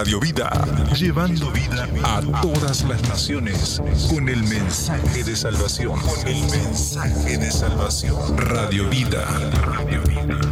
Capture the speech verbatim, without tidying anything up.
Radio Vida, llevando vida a todas las naciones con el mensaje de salvación. Con el mensaje de salvación. Radio Vida. Radio Vida.